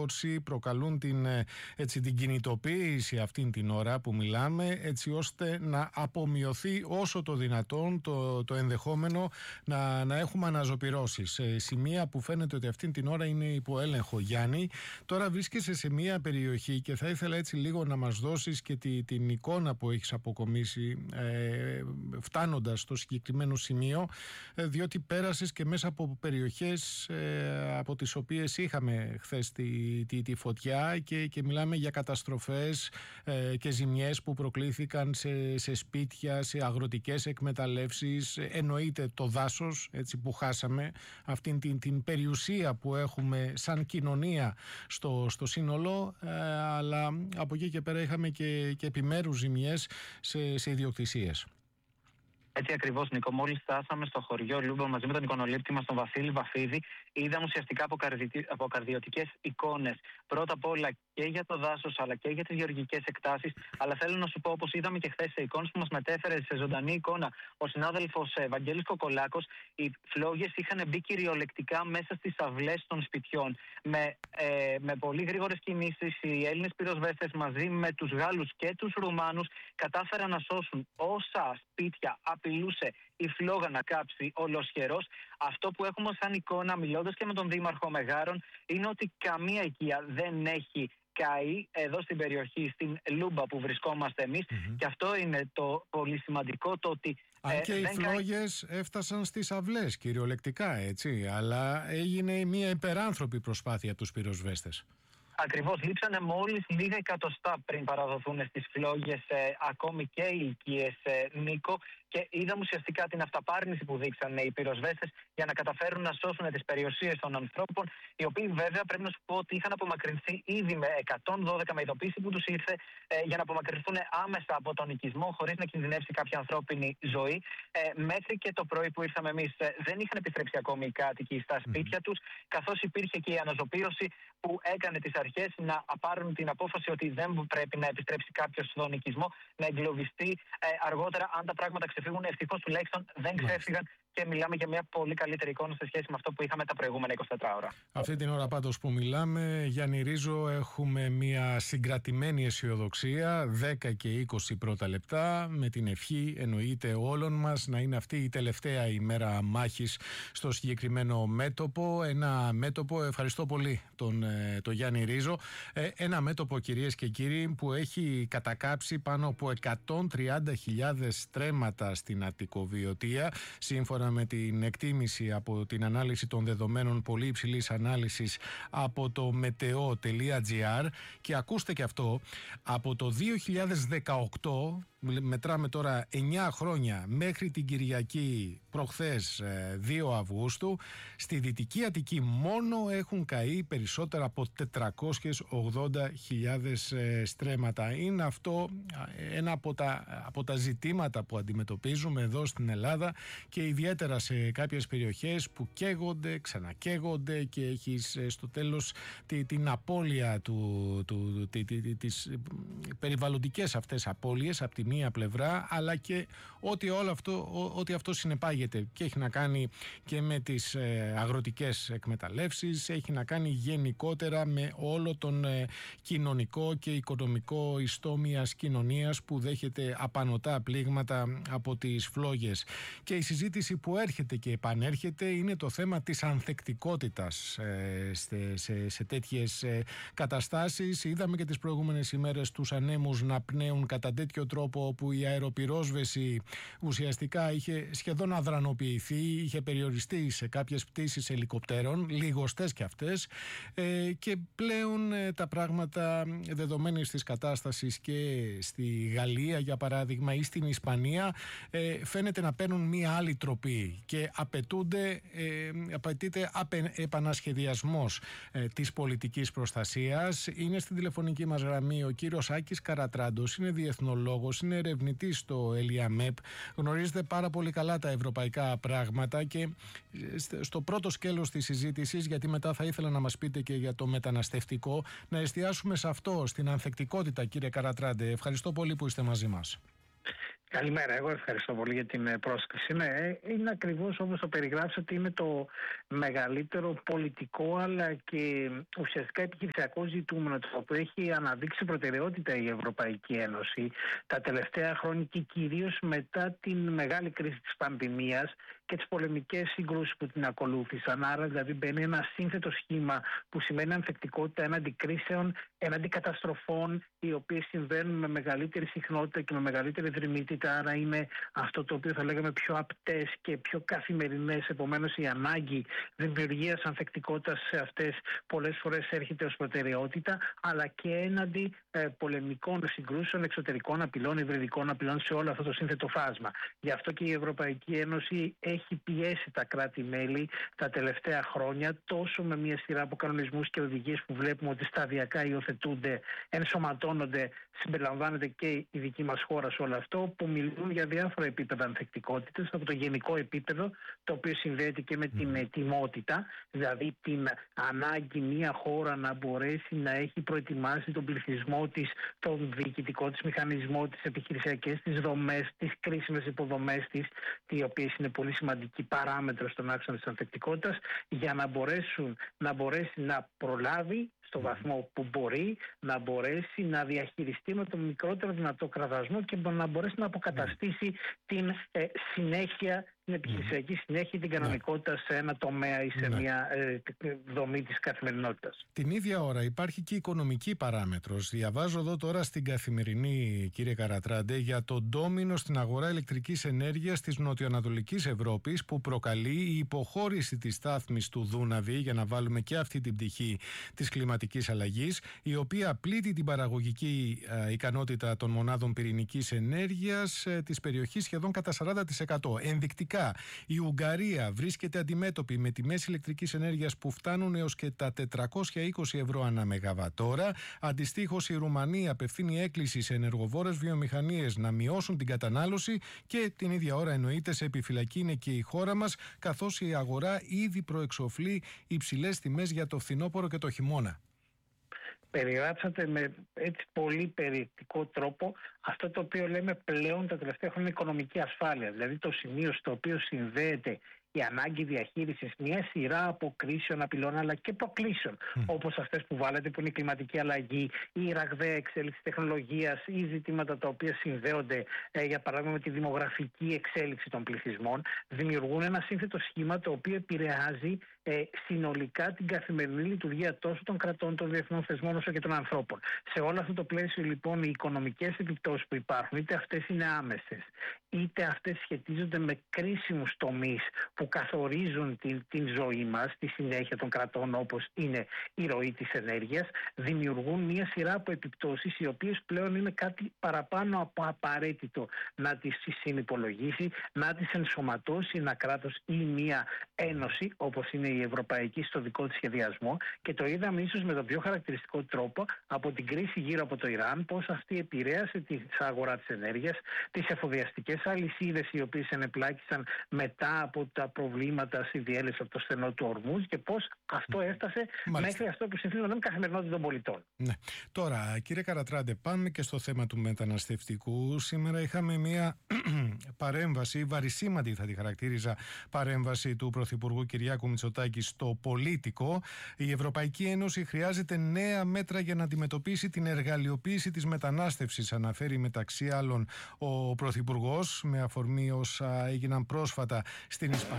μόρφωση, προκαλούν την κινητοποίηση αυτήν την ώρα που μιλάμε, έτσι ώστε να απομειωθεί όσο το δυνατόν το ενδεχόμενο να έχουμε αναζωπυρώσεις. Σημεία που φαίνεται ότι αυτήν την ώρα είναι υπό έλεγχο. Γιάννη, τώρα βρίσκεσαι σε μια περιοχή και θα ήθελα έτσι λίγο να μας δώσεις και την εικόνα που έχεις αποκομίσει φτάνοντας στο συγκεκριμένο σημείο, διότι πέρασες και μέσα από περιοχές από τις οποίες είχαμε χθες τη φωτιά και μιλάμε για καταστροφές και ζημιές που προκλήθηκαν σε σπίτια, σε αγροτικές εκμεταλλεύσεις, εννοείται το δάσος, έτσι, που χάσαμε, αυτήν την περιουσία που έχουμε σαν κοινωνία στο σύνολο, αλλά από εκεί και πέρα είχαμε και επιμέρους ζημιές σε ιδιοκτησίες. Έτσι ακριβώς, Νίκο. Μόλις φτάσαμε στο χωριό Λούμπα μαζί με τον εικονολήπτη μας, τον Βασίλη Βαφίδη, είδαμε ουσιαστικά αποκαρδιωτικές εικόνες. Πρώτα απ' όλα και για το δάσος, αλλά και για τις γεωργικές εκτάσεις. Αλλά θέλω να σου πω, όπως είδαμε και χθες σε εικόνες που μας μετέφερε σε ζωντανή εικόνα ο συνάδελφος Βαγγέλης Κοκολάκος, οι φλόγες είχαν μπει κυριολεκτικά μέσα στις αυλές των σπιτιών. Με πολύ γρήγορες κινήσεις, οι Έλληνες πυροσβέστες μαζί με τους Γάλλους και τους Ρουμάνους κατάφεραν να σώσουν όσα σπίτια απειλούσε η φλόγα να κάψει ολοσχερός. Αυτό που έχουμε σαν εικόνα, μιλώντας και με τον Δήμαρχο Μεγάρων, είναι ότι καμία οικία δεν έχει καεί εδώ στην περιοχή, στην Λούμπα που βρισκόμαστε εμείς. Και αυτό είναι το πολύ σημαντικό, το ότι αν και οι φλόγες έφτασαν στις αυλές κυριολεκτικά, έτσι, αλλά έγινε μια υπεράνθρωπη προσπάθεια από τους πυροσβέστες. Ακριβώς, λείψανε μόλις λίγα εκατοστά πριν παραδοθούν στις φλόγες ακόμη και οι οικίες, Νίκο, και είδαμε ουσιαστικά την αυταπάρνηση που δείξανε οι πυροσβέστες για να καταφέρουν να σώσουν τις περιουσίες των ανθρώπων, οι οποίοι βέβαια πρέπει να σου πω ότι είχαν απομακρυνθεί ήδη με 112 με ειδοποίηση που τους ήρθε για να απομακρυνθούν άμεσα από τον οικισμό χωρίς να κινδυνεύσει κάποια ανθρώπινη ζωή. Μέχρι και το πρωί που ήρθαμε εμείς δεν είχαν επιστρέψει ακόμη οι κάτοικοι στα σπίτια τους, καθώς υπήρχε και η αναζωπήρωση που έκανε τις αρχές να πάρουν την απόφαση ότι δεν πρέπει να επιστρέψει κάποιος στον οικισμό, να εγκλωβιστεί αργότερα αν τα πράγματα ξεφύγουν. Ευτυχώς τουλάχιστον δεν ξέφυγαν και μιλάμε για μια πολύ καλύτερη εικόνα σε σχέση με αυτό που είχαμε τα προηγούμενα 24 ώρα. Αυτή την ώρα πάντως που μιλάμε, Γιάννη Ρίζο, έχουμε μια συγκρατημένη αισιοδοξία, 10 και 20 πρώτα λεπτά, με την ευχή εννοείται όλων μας να είναι αυτή η τελευταία ημέρα μάχης στο συγκεκριμένο μέτωπο. Ένα μέτωπο, ευχαριστώ πολύ τον Γιάννη Ρίζο, ένα μέτωπο, κυρίες και κύριοι, που έχει κατακάψει πάνω από 130.000 στρέμματα στην Αττικοβιωτία, σύμφωνα με την εκτίμηση από την ανάλυση των δεδομένων πολύ υψηλής ανάλυσης από το meteo.gr. Και ακούστε και αυτό, από το 2018, μετράμε τώρα 9 χρόνια, μέχρι την Κυριακή προχθές 2 Αυγούστου, στη Δυτική Αττική μόνο έχουν καεί περισσότερα από 480.000 στρέμματα. Είναι αυτό ένα από τα ζητήματα που αντιμετωπίζουμε εδώ στην Ελλάδα, και ιδιαίτερα σε κάποιες περιοχές που καίγονται, ξανακαίγονται, και έχεις στο τέλος την απώλεια τις περιβαλλοντικές αυτές απώλειες από τη μία πλευρά, αλλά και ό,τι αυτό συνεπάγεται, και έχει να κάνει και με τις αγροτικές εκμεταλλεύσεις, έχει να κάνει γενικότερα με όλο τον κοινωνικό και οικονομικό ιστό μιας κοινωνίας που δέχεται απανωτά πλήγματα από τις φλόγες. Και η συζήτηση που έρχεται και επανέρχεται είναι το θέμα της ανθεκτικότητας σε τέτοιες καταστάσεις. Είδαμε και τις προηγούμενες ημέρες τους ανέμους να πνέουν κατά τέτοιο τρόπο που η αεροπυρόσβεση ουσιαστικά είχε σχεδόν αδρανοποιηθεί, είχε περιοριστεί σε κάποιες πτήσεις ελικοπτέρων, λιγοστές και αυτές, και πλέον τα πράγματα, δεδομένης της κατάστασης και στη Γαλλία για παράδειγμα ή στην Ισπανία, φαίνεται να παίρνουν μία άλλη τροπή και απαιτείται επανασχεδιασμός της πολιτικής προστασίας. Είναι στην τηλεφωνική μας γραμμή ο κύριος Άκης Καρατράντος, είναι διεθνολόγος, είναι ερευνητής στο ΕΛΙΑΜΕΠ, γνωρίζετε πάρα πολύ καλά τα ευρωπαϊκά πράγματα, και στο πρώτο σκέλος της συζήτησης, γιατί μετά θα ήθελα να μας πείτε και για το μεταναστευτικό, να εστιάσουμε σε αυτό, στην ανθεκτικότητα, κύριε Καρατράντε. Ευχαριστώ πολύ που είστε μαζί μας. Καλημέρα, εγώ ευχαριστώ πολύ για την πρόσκληση. Ναι, είναι ακριβώς όπως το περιγράψατε, ότι είναι το μεγαλύτερο πολιτικό αλλά και ουσιαστικά επιχειρησιακό ζητούμενο, το οποίο έχει αναδείξει προτεραιότητα η Ευρωπαϊκή Ένωση τα τελευταία χρόνια και κυρίως μετά την μεγάλη κρίση της πανδημίας και τις πολεμικές συγκρούσεις που την ακολούθησαν. Άρα δηλαδή μπαίνει ένα σύνθετο σχήμα που σημαίνει ανθεκτικότητα έναντι κρίσεων, έναντι καταστροφών, οι οποίες συμβαίνουν με μεγαλύτερη συχνότητα και με μεγαλύτερη δρυμύτητα. Άρα είναι αυτό το οποίο θα λέγαμε πιο απτές και πιο καθημερινές. Επομένως η ανάγκη δημιουργίας ανθεκτικότητας σε αυτές πολλές φορές έρχεται ως προτεραιότητα, αλλά και έναντι πολεμικών συγκρούσεων, εξωτερικών απειλών, υβριδικών απειλών σε όλο αυτό το σύνθετο φάσμα. Γι' αυτό και η Ευρωπαϊκή Ένωση έχει πιέσει τα κράτη-μέλη τα τελευταία χρόνια, τόσο με μια σειρά από κανονισμούς και οδηγίες που βλέπουμε ότι σταδιακά υιοθετούνται, ενσωματώνονται, συμπεριλαμβάνεται και η δική μας χώρα σε όλο αυτό, που μιλούν για διάφορα επίπεδα ανθεκτικότητας, από το γενικό επίπεδο, το οποίο συνδέεται και με την ετοιμότητα, δηλαδή την ανάγκη μια χώρα να μπορέσει να έχει προετοιμάσει τον πληθυσμό της, τον διοικητικό της μηχανισμό, τις επιχειρησιακές της δομές, τις κρίσιμες υποδομές της, οι οποίες είναι πολύ σημαντική παράμετρο στον άξονα της ανθεκτικότητας, για να μπορέσει να προλάβει στο βαθμό που μπορεί, να μπορέσει να διαχειριστεί με τον μικρότερο δυνατό κραδασμό και να μπορέσει να αποκαταστήσει την συνέχεια, την επιχειρησιακή συνέχεια, την κανονικότητα σε ένα τομέα ή σε μια δομή της καθημερινότητας. Την ίδια ώρα υπάρχει και οικονομική παράμετρος. Διαβάζω εδώ τώρα στην Καθημερινή, κύριε Καρατράντε, για το ντόμινο στην αγορά ηλεκτρικής ενέργειας της νοτιοανατολικής Ευρώπης που προκαλεί η υποχώρηση της στάθμης του Δούναβη, για να βάλουμε και αυτή την πτυχή της κλιματικής αλλαγής, η οποία πλήττει την παραγωγική ικανότητα των μονάδων πυρηνικής ενέργειας της περιοχής σχεδόν κατά 40%. Ενδεικτικά, η Ουγγαρία βρίσκεται αντιμέτωπη με τιμές ηλεκτρικής ενέργειας που φτάνουν έως και τα 420 ευρώ ανά μεγαβατόρα. Αντιστοίχως, η Ρουμανία απευθύνει έκκληση σε ενεργοβόρες βιομηχανίες να μειώσουν την κατανάλωση και την ίδια ώρα εννοείται σε επιφυλακή είναι και η χώρα μας, καθώς η αγορά ήδη προεξοφλεί υψηλές τιμές για το φθινόπωρο και το χειμώνα. Περιγράψατε με έτσι πολύ περιεκτικό τρόπο αυτό το οποίο λέμε πλέον τα τελευταία χρόνια οικονομική ασφάλεια. Δηλαδή το σημείο στο οποίο συνδέεται η ανάγκη διαχείρισης μια σειρά από κρίσεων, απειλών αλλά και προκλήσεων, όπως αυτές που βάλετε, που είναι η κλιματική αλλαγή, η ραγδαία εξέλιξη τεχνολογίας ή ζητήματα τα οποία συνδέονται για παράδειγμα με τη δημογραφική εξέλιξη των πληθυσμών, δημιουργούν ένα σύνθετο σχήμα το οποίο επηρεάζει συνολικά την καθημερινή λειτουργία τόσο των κρατών, των διεθνών θεσμών όσο και των ανθρώπων. Σε όλο αυτό το πλαίσιο λοιπόν οι οικονομικές επιπτώσεις που υπάρχουν, είτε αυτές είναι άμεσες, είτε αυτές σχετίζονται με κρίσιμους τομείς που καθορίζουν την ζωή μας, τη συνέχεια των κρατών, όπως είναι η ροή της ενέργειας, δημιουργούν μια σειρά από επιπτώσεις οι οποίες πλέον είναι κάτι παραπάνω από απαραίτητο να τις συνυπολογίσει, να τις ενσωματώσει ένα κράτος ή μια ένωση όπως είναι η Ευρωπαϊκή στο δικό της σχεδιασμό, και το είδαμε ίσως με τον πιο χαρακτηριστικό τρόπο από την κρίση γύρω από το Ιράν, πώς αυτή επηρέασε την αγορά της ενέργειας, τις εφοδιαστικές αλυσίδες οι οποίες ενεπλάκησαν μετά από τα προβλήματα στη διέλευση από το στενό του Ορμούζ και πώς αυτό έφτασε μέχρι αυτό που συνθήνω να λέμε καθημερινότητα των πολιτών. Ναι. Τώρα, κύριε Καρατράντε, πάμε και στο θέμα του μεταναστευτικού. Σήμερα είχαμε μια παρέμβαση, βαρισίμαντη θα τη χαρακτήριζα, παρέμβαση του Πρωθυπουργού Κυριάκου Μητσοτάκη στο Πολίτικο. Η Ευρωπαϊκή Ένωση χρειάζεται νέα μέτρα για να αντιμετωπίσει την εργαλειοποίηση της μετανάστευσης, αναφέρει μεταξύ άλλων ο Πρωθυπουργός, με αφορμή όσα έγιναν πρόσφατα στην Ισπανία.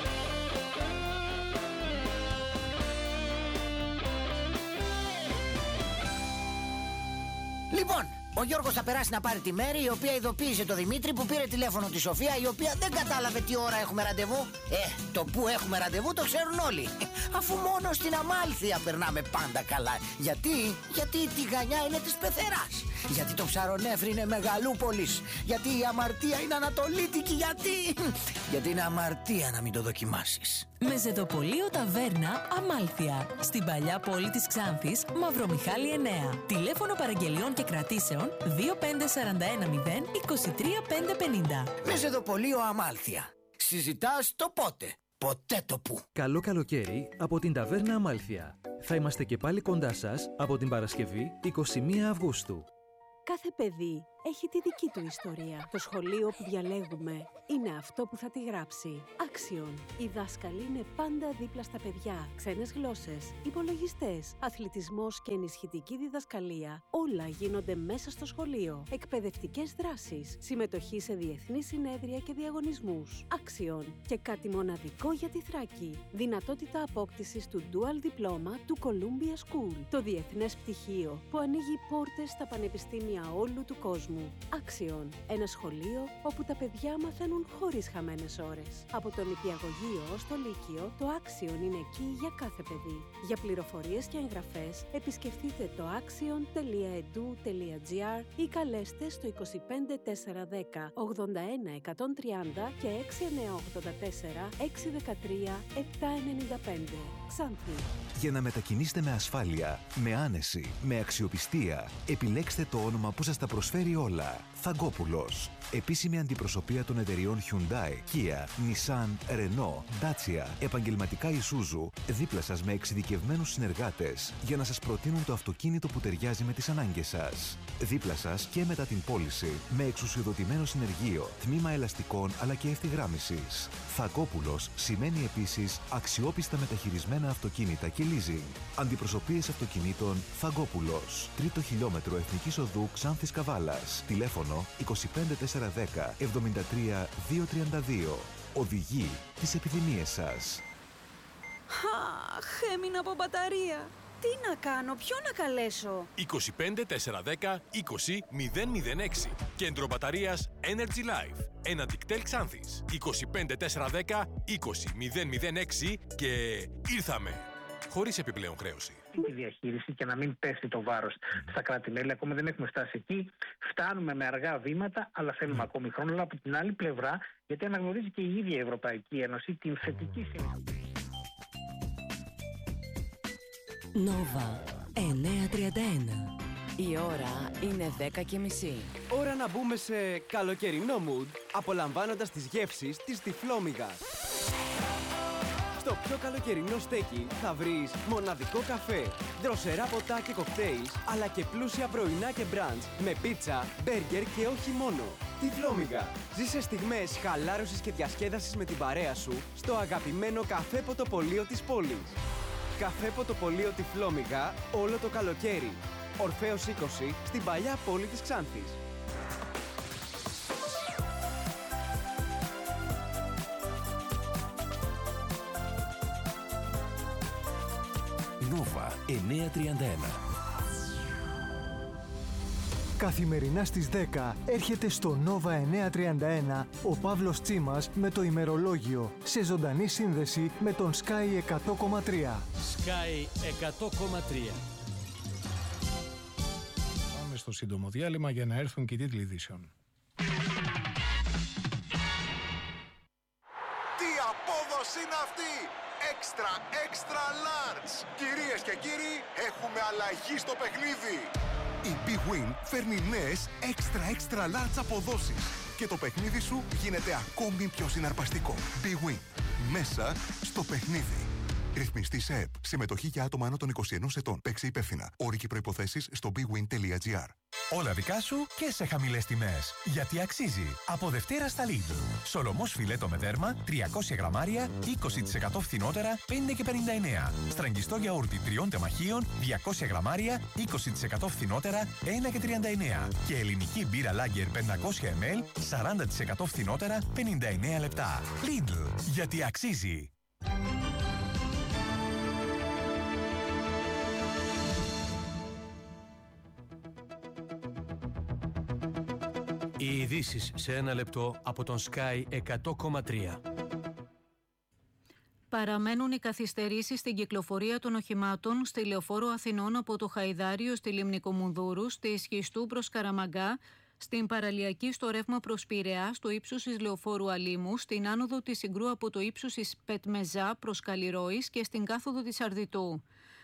Λοιπόν, ο Γιώργος θα περάσει να πάρει τη Μέρη, η οποία ειδοποίησε το Δημήτρη που πήρε τηλέφωνο τη Σοφία, η οποία δεν κατάλαβε τι ώρα έχουμε ραντεβού. Το που έχουμε ραντεβού το ξέρουν όλοι. Αφού μόνο στην Αμάλθεια περνάμε πάντα καλά. Γιατί η τηγανιά είναι της πεθεράς. Γιατί το ψαρονέφρι είναι Μεγαλούπολης. Γιατί η αμαρτία είναι ανατολίτικη. Γιατί είναι αμαρτία να μην το δοκιμάσεις. Μεζεδοπολείο Ταβέρνα Αμάλθεια. Στην παλιά πόλη της Ξάνθης, Μαυρομιχάλη 9. Τηλέφωνο παραγγελιών και κρατήσεων 25412-23550. Μεζεδοπολείο Αμάλθεια. Συζητάς το πότε, ποτέ το που. Καλό καλοκαίρι από την Ταβέρνα Αμάλθεια. Θα είμαστε και πάλι κοντά σας από την Παρασκευή 21 Αυγούστου. Κάθε παιδί έχει τη δική του ιστορία. Το σχολείο που διαλέγουμε είναι αυτό που θα τη γράψει. Άξιον. Οι δάσκαλοι είναι πάντα δίπλα στα παιδιά. Ξένες γλώσσες, υπολογιστές, αθλητισμός και ενισχυτική διδασκαλία. Όλα γίνονται μέσα στο σχολείο. Εκπαιδευτικές δράσεις, συμμετοχή σε διεθνείς συνέδρια και διαγωνισμούς. Άξιον. Και κάτι μοναδικό για τη Θράκη. Δυνατότητα απόκτησης του Dual Diploma του Columbia School. Το διεθνές πτυχίο που ανοίγει πόρτες στα πανεπιστήμια όλου του κόσμου. Άξιον. Ένα σχολείο όπου τα παιδιά μαθαίνουν χωρίς χαμένες ώρες. Από τον νηπιαγωγείο ως το λύκειο, το Άξιον είναι εκεί για κάθε παιδί. Για πληροφορίες και εγγραφές, επισκεφτείτε το axion.edu.gr ή καλέστε στο 25 410 81 130 και 6984 613 795. Ξάνθη. Για να μετακινήσετε με ασφάλεια, με άνεση, με αξιοπιστία, επιλέξτε το όνομα που σας τα προσφέρει όλα. Θαγκόπουλος. Επίσημη αντιπροσωπεία των εταιριών Hyundai, Kia, Nissan, Renault, Dacia, επαγγελματικά Isuzu, δίπλα σας με εξειδικευμένους συνεργάτες για να σας προτείνουν το αυτοκίνητο που ταιριάζει με τις ανάγκες σας. Δίπλα σας και μετά την πώληση, με εξουσιοδοτημένο συνεργείο, τμήμα ελαστικών αλλά και ευθυγράμμισης. Θαγκόπουλος σημαίνει επίσης αξιόπιστα μεταχειρισμένα αυτοκίνητα και leasing. Αντιπροσωπείες αυτοκινήτων Θαγκόπουλος. 3ο χιλιόμετρο Εθνικής Οδού Ξάνθης Καβάλας. Τηλέφωνο 25410 73 232. Οδηγεί τις επιθυμίες σας. Αχ, έμεινα από μπαταρία. Τι να κάνω, ποιον να καλέσω? 25 410 20 006. Κέντρο μπαταρίας Energy Life. Ένα Dictel Ξάνθης. 25 410 20 006 και ήρθαμε. Χωρίς επιπλέον χρέωση. Τη διαχείριση και να μην πέσει το βάρος στα κράτη-μέλη. Ακόμα δεν έχουμε φτάσει εκεί. Φτάνουμε με αργά βήματα, αλλά θέλουμε ακόμη χρόνο. Αλλά από την άλλη πλευρά, γιατί αναγνωρίζει και η ίδια η Ευρωπαϊκή Ένωση την θετική συνέχεια. Νόβα 9:31. Η ώρα είναι 10:30. Ώρα να μπούμε σε καλοκαιρινό mood, απολαμβάνοντας τις γεύσεις της Τυφλόμυγας. Στο πιο καλοκαιρινό στέκι θα βρεις μοναδικό καφέ, δροσερά ποτά και κοκτέιλ, αλλά και πλούσια πρωινά και μπραντς με πίτσα, μπέργκερ και όχι μόνο. Τυφλόμυγα. Ζήσε στιγμές χαλάρωσης και διασκέδασης με την παρέα σου στο αγαπημένο καφέ ποτοπωλείο της πόλης. Καφέ ποτοπωλείο Τυφλόμυγα όλο το καλοκαίρι. Ορφέως 20 στην παλιά πόλη της Ξάνθης. Νόβα 931. Καθημερινά στις 10 έρχεται στο Νόβα 931 ο Παύλος Τσίμας με το ημερολόγιο σε ζωντανή σύνδεση με τον Sky 100,3. Sky 100,3. Πάμε στο σύντομο διάλειμμα για να έρθουν και οι τίτλοι ειδήσεων. Τι απόδοση είναι αυτή! Extra large! Κυρίες και κύριοι, έχουμε αλλαγή στο παιχνίδι! Η Big Win φέρνει νέες extra large αποδόσεις και το παιχνίδι σου γίνεται ακόμη πιο συναρπαστικό. Big Win. Μέσα στο παιχνίδι. Ρυθμιστή σε ΕΠ. Συμμετοχή για άτομα άνω των 21 ετών. Παίξε υπεύθυνα. Όροι και προϋποθέσεις στο bigwin.gr. Όλα δικά σου και σε χαμηλές τιμές. Γιατί αξίζει. Από Δευτέρα στα Lidl. Σολομός φιλέτο με δέρμα, 300 γραμμάρια, 20% φθηνότερα, 5,59. Στραγγιστό γιαούρτι 3 τεμαχίων, 200 γραμμάρια, 20% φθηνότερα, 1,39. Και ελληνική μπύρα Lager 500 ml, 40% φθηνότερα, 59 λεπτά. Lidl. Γιατί αξίζει. Οι ειδήσεις σε ένα λεπτό από τον Sky 100,3. Παραμένουν οι καθυστερήσεις στην κυκλοφορία των οχημάτων στη Λεωφόρο Αθηνών από το Χαϊδάριο στη Λίμνη Κομουνδούρου, στη Σχιστού προς Καραμαγκά, στην παραλιακή στο ρεύμα προς Πειραιά, στο ύψος της Λεωφόρου Αλήμου, στην άνοδο της Συγκρού από το ύψος της Πετμεζά προς Καλλιρόης και στην κάθοδο της Αρδιτού.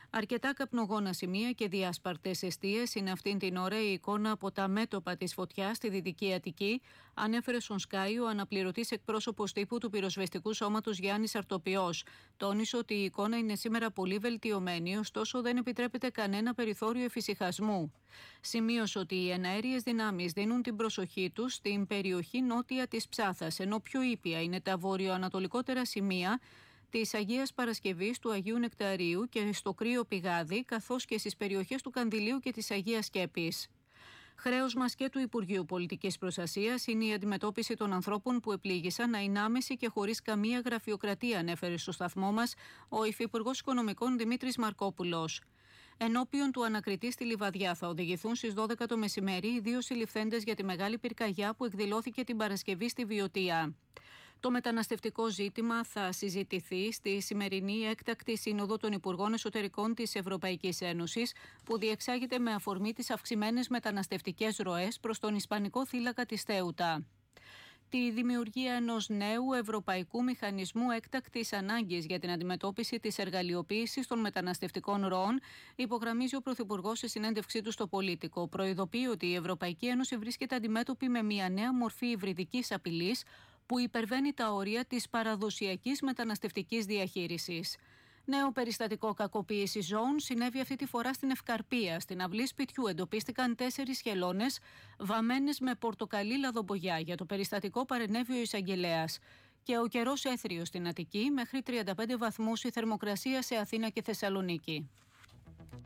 Αρκετά καπνογόνα σημεία και διάσπαρτες εστίες είναι αυτήν την ώρα η εικόνα από τα μέτωπα της φωτιάς στη Δυτική Αττική, ανέφερε στον Sky ο αναπληρωτής εκπρόσωπος τύπου του πυροσβεστικού σώματος Γιάννης Αρτοπιός. Τόνισε ότι η εικόνα είναι σήμερα πολύ βελτιωμένη, ωστόσο δεν επιτρέπεται κανένα περιθώριο εφησυχασμού. Σημείωσε ότι οι εναέριες δυνάμεις δίνουν την προσοχή τους στην περιοχή νότια της Ψάθας, ενώ πιο ήπια είναι τα βορειοανατολικότερα σημεία της Αγίας Παρασκευής, του Αγίου Νεκταρίου και στο Κρύο Πηγάδι, καθώς και στις περιοχές του Κανδυλίου και της Αγίας Σκέπης. Χρέος μας και του Υπουργείου Πολιτικής Προστασίας είναι η αντιμετώπιση των ανθρώπων που επλήγησαν να είναι άμεση και χωρίς καμία γραφειοκρατία, ανέφερε στο σταθμό μας ο Υφυπουργός Οικονομικών Δημήτρης Μαρκόπουλος. Ενώπιον του ανακριτή στη Λιβαδιά θα οδηγηθούν στις 12 το μεσημέρι οι 2 συλληφθέντες για τη μεγάλη πυρκαγιά που εκδηλώθηκε την Παρασκευή στη Βιωτία. Το μεταναστευτικό ζήτημα θα συζητηθεί στη σημερινή έκτακτη Σύνοδο των Υπουργών Εσωτερικών της Ευρωπαϊκής Ένωσης, που διεξάγεται με αφορμή τις αυξημένες μεταναστευτικές ροές προς τον Ισπανικό θύλακα της Θέουτα. Τη δημιουργία ενός νέου ευρωπαϊκού μηχανισμού έκτακτης ανάγκης για την αντιμετώπιση της εργαλειοποίησης των μεταναστευτικών ροών υπογραμμίζει ο Πρωθυπουργός σε συνέντευξή του στο Πολίτικο. Προειδοποιεί ότι η Ευρωπαϊκή Ένωση βρίσκεται αντιμέτωπη με μια νέα μορφή υβριδικής απειλής που υπερβαίνει τα όρια της παραδοσιακής μεταναστευτικής διαχείρισης. Νέο περιστατικό κακοποίησης ζώων συνέβη αυτή τη φορά στην Ευκαρπία. Στην αυλή σπιτιού εντοπίστηκαν 4 χελώνες βαμμένες με πορτοκαλί λαδομπογιά. Για το περιστατικό παρενέβη ο εισαγγελέας. Και ο καιρός έθριος στην Αττική, μέχρι 35 βαθμούς η θερμοκρασία σε Αθήνα και Θεσσαλονίκη.